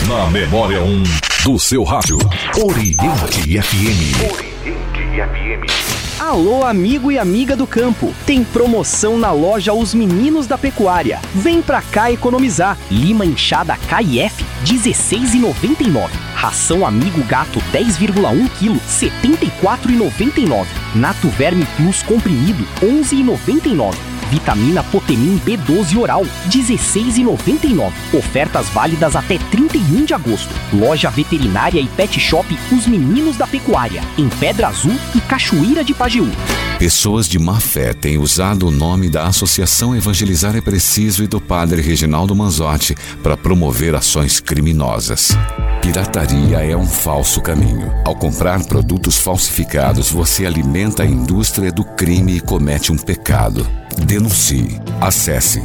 Na memória 1 do seu rádio. Oriente FM. Alô, amigo e amiga do campo. Tem promoção na loja Os Meninos da Pecuária. Vem pra cá economizar. Lima inchada KF, R$16,99. Ração Amigo Gato 10,1 kg, R$74,99. Nato Verme Plus comprimido, R$11,99. Vitamina Potemin B12 Oral, R$16,99. Ofertas válidas até 31 de agosto. Loja Veterinária e Pet Shop Os Meninos da Pecuária, em Pedra Azul e Cachoeira de Pajeú. Pessoas de má fé têm usado o nome da Associação Evangelizar é Preciso e do Padre Reginaldo Manzotti para promover ações criminosas. Pirataria é um falso caminho. Ao comprar produtos falsificados, você alimenta a indústria do crime e comete um pecado. Denuncie. Acesse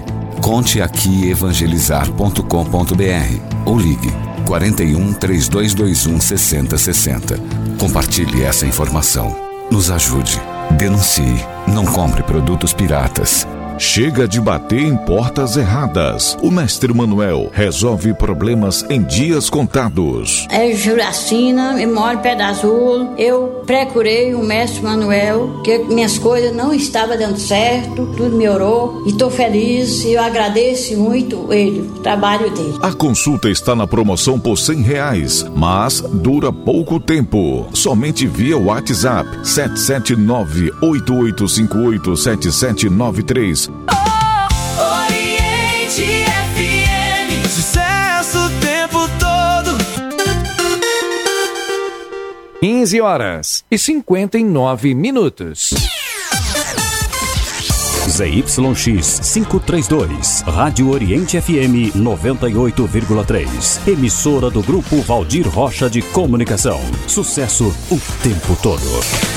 conteaquievangelizar.com.br ou ligue 41 3221 6060. Compartilhe essa informação. Nos ajude. Denuncie. Não compre produtos piratas. Chega de bater em portas erradas. O mestre Manuel resolve problemas em dias contados. É Juracina, eu moro em Pedra Azul. Eu procurei o mestre Manuel, que minhas coisas não estavam dando certo, tudo melhorou e estou feliz e eu agradeço muito ele, o trabalho dele. A consulta está na promoção por R$100, mas dura pouco tempo. Somente via WhatsApp 779-8858-7793. Oriente FM, sucesso o tempo todo. 15h59. ZYX 532, Rádio Oriente FM 98,3. Emissora do Grupo Valdir Rocha de Comunicação. Sucesso o tempo todo.